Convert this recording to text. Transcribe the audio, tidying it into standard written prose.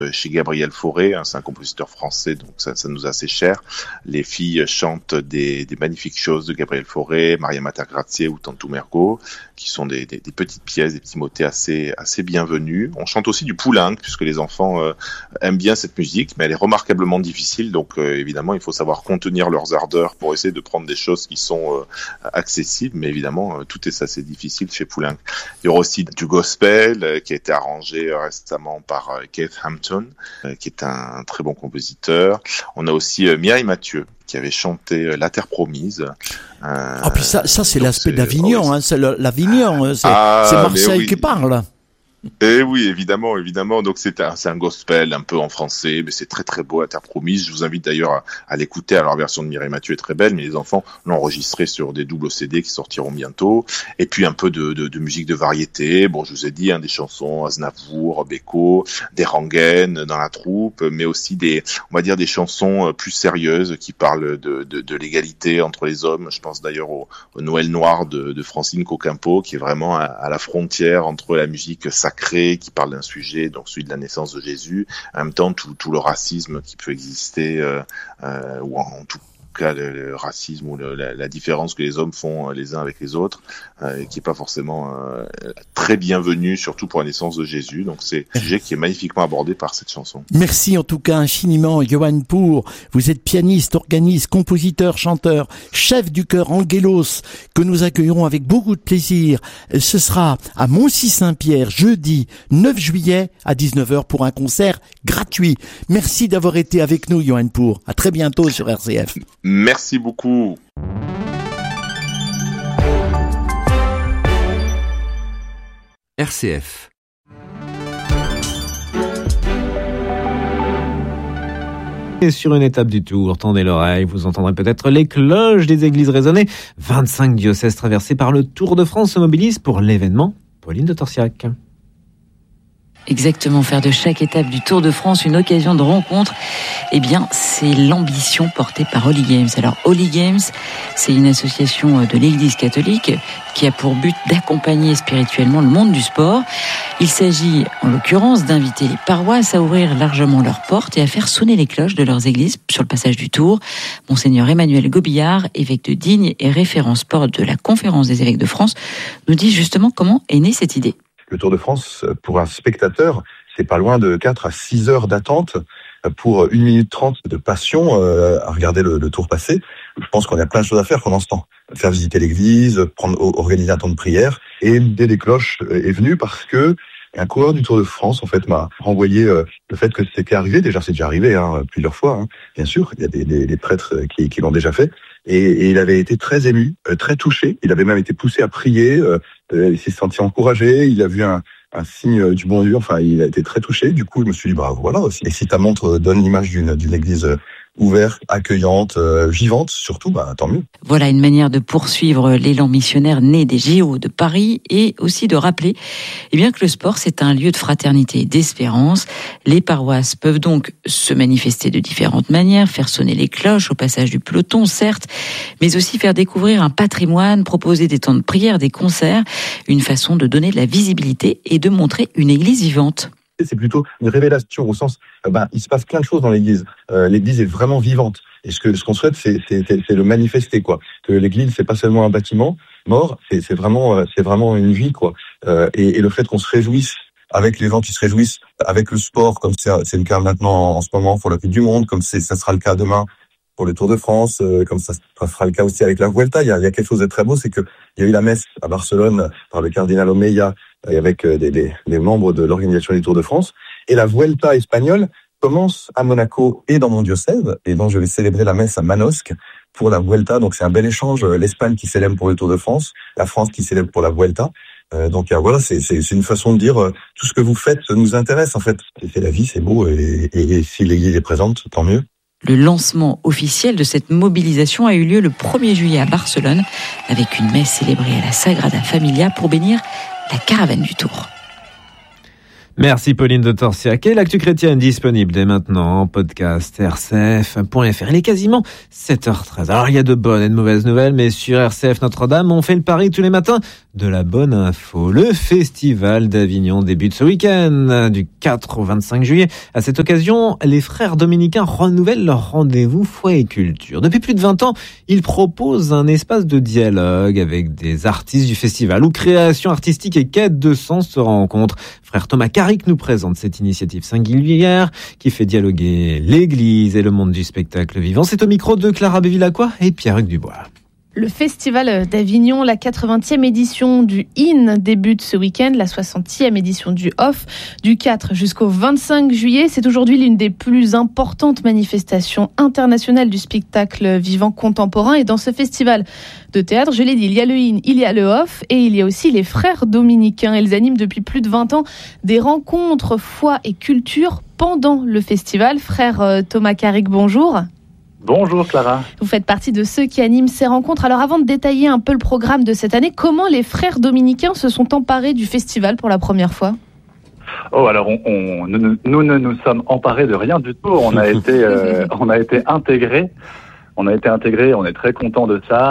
chez Gabriel Fauré, c'est un compositeur français, donc ça nous est assez cher. Les filles chantent des magnifiques choses de Gabriel Fauré, Maria Mater Grazie ou Tantum Ergo, qui sont des petites pièces, des petits motets assez bienvenus. On chante aussi du Poulenc, puisque les enfants aiment bien cette musique, mais elle est remarquablement difficile, donc évidemment il faut savoir contenir leurs ardeurs pour essayer de prendre des choses qui sont accessibles, mais évidemment tout est assez difficile chez Poulenc. Il y aura aussi du gospel qui a été arrangé récemment par Keith Hampton, qui est un très bon compositeur. On a aussi Mireille Mathieu qui avait chanté La Terre Promise. Puis ça c'est l'aspect d'Avignon, c'est l'Avignon, c'est Marseille qui parle. Et oui, évidemment. Donc c'est un gospel un peu en français, mais c'est très très beau, La Terre Promise. Je vous invite d'ailleurs à l'écouter. Alors la version de Mireille Mathieu est très belle, mais les enfants l'ont enregistré sur des doubles CD qui sortiront bientôt. Et puis un peu de musique de variété. Bon, je vous ai dit, des chansons Aznavour, Beko, des rengaines dans la troupe, mais aussi on va dire des chansons plus sérieuses qui parlent de l'égalité entre les hommes. Je pense d'ailleurs au Noël noir de Francine Cocampo, qui est vraiment à la frontière entre la musique sacrée qui parle d'un sujet, donc celui de la naissance de Jésus, en même temps tout le racisme qui peut exister, ou en tout cas le racisme ou la différence que les hommes font les uns avec les autres, qui est pas forcément très bienvenue, surtout pour la naissance de Jésus. Donc c'est un sujet qui est magnifiquement abordé par cette chanson. Merci en tout cas infiniment, Yohann Pour. Vous êtes pianiste, organiste, compositeur, chanteur, chef du chœur Angelos, que nous accueillerons avec beaucoup de plaisir. Ce sera à Montcy-Saint-Pierre, jeudi 9 juillet à 19h pour un concert gratuit. Merci d'avoir été avec nous, Yohann Pour. À très bientôt sur RCF. Merci beaucoup. RCF. Et sur une étape du tour, tendez l'oreille, vous entendrez peut-être les cloches des églises résonner. 25 diocèses traversés par le Tour de France se mobilisent pour l'événement. Pauline de Torsiac. Exactement, faire de chaque étape du Tour de France une occasion de rencontre, c'est l'ambition portée par Holy Games. Alors Holy Games, c'est une association de l'Église catholique qui a pour but d'accompagner spirituellement le monde du sport. Il s'agit en l'occurrence d'inviter les paroisses à ouvrir largement leurs portes et à faire sonner les cloches de leurs églises sur le passage du Tour. Monseigneur Emmanuel Gobillard, évêque de Digne et référent sport de la Conférence des évêques de France, nous dit justement comment est née cette idée. Le Tour de France, pour un spectateur, c'est pas loin de 4 à 6 heures d'attente pour 1 minute 30 de passion à regarder le Tour passer. Je pense qu'on a plein de choses à faire pendant ce temps. Faire visiter l'église, organiser un temps de prière. Et l'idée des cloches est venue parce que un coureur du Tour de France, en fait, m'a renvoyé le fait que c'était arrivé. Déjà, c'est déjà arrivé plusieurs fois, bien sûr. Il y a des prêtres qui l'ont déjà fait. Et il avait été très ému, très touché. Il avait même été poussé à prier. Il s'est senti encouragé. Il a vu un signe du bon Dieu. Enfin, il a été très touché. Du coup, je me suis dit, voilà aussi. Et si ta montre donne l'image d'une église ouverte, accueillante, vivante, surtout, tant mieux. Voilà une manière de poursuivre l'élan missionnaire né des JO de Paris et aussi de rappeler que le sport, c'est un lieu de fraternité et d'espérance. Les paroisses peuvent donc se manifester de différentes manières, faire sonner les cloches au passage du peloton, certes, mais aussi faire découvrir un patrimoine, proposer des temps de prière, des concerts, une façon de donner de la visibilité et de montrer une église vivante. C'est plutôt une révélation au sens, il se passe plein de choses dans l'église. L'église est vraiment vivante. Et ce qu'on souhaite, c'est le manifester, quoi. Que l'église, c'est pas seulement un bâtiment mort, c'est vraiment une vie, quoi. Et le fait qu'on se réjouisse avec les gens qui se réjouissent avec le sport, comme c'est le cas maintenant en ce moment pour la Coupe du Monde, comme ça sera le cas demain pour le Tour de France, comme ça sera le cas aussi avec la Vuelta. Il y a quelque chose de très beau, c'est que il y a eu la messe à Barcelone par le cardinal Omeya et avec des membres de l'organisation du Tour de France. Et la Vuelta espagnole commence à Monaco et dans mon diocèse. Et donc, je vais célébrer la messe à Manosque pour la Vuelta. Donc, c'est un bel échange. L'Espagne qui célèbre pour le Tour de France, la France qui célèbre pour la Vuelta. Donc, voilà, c'est une façon de dire tout ce que vous faites nous intéresse, en fait. C'est la vie, c'est beau. Et si l'Église est présente, tant mieux. Le lancement officiel de cette mobilisation a eu lieu le 1er juillet à Barcelone avec une messe célébrée à la Sagrada Familia pour bénir la caravane du Tour. Merci Pauline de Torsiac. Et l'actu chrétienne disponible dès maintenant en podcast rcf.fr. Il est quasiment 7h13. Alors il y a de bonnes et de mauvaises nouvelles, mais sur RCF Notre-Dame, on fait le pari tous les matins de la bonne info. Le Festival d'Avignon débute ce week-end, du 4 au 25 juillet. À cette occasion, les frères dominicains renouvellent leur rendez-vous foi et culture. Depuis plus de 20 ans, ils proposent un espace de dialogue avec des artistes du festival où création artistique et quête de sens se rencontrent. Frère Thomas Carrick nous présente cette initiative singulière qui fait dialoguer l'Église et le monde du spectacle vivant. C'est au micro de Clara Bévilacqua et Pierre-Hugues Dubois. Le Festival d'Avignon, la 80e édition du IN débute ce week-end, la 60e édition du OFF, du 4 jusqu'au 25 juillet. C'est aujourd'hui l'une des plus importantes manifestations internationales du spectacle vivant contemporain. Et dans ce festival de théâtre, je l'ai dit, il y a le IN, il y a le OFF et il y a aussi les frères dominicains. Ils animent depuis plus de 20 ans des rencontres foi et culture pendant le festival. Frère Thomas Carrick, bonjour. Bonjour Clara. Vous faites partie de ceux qui animent ces rencontres. Alors avant de détailler un peu le programme de cette année, comment les frères dominicains se sont emparés du festival pour la première fois ? Oh alors nous ne nous sommes emparés de rien du tout. On a été intégrés. On est très contents de ça.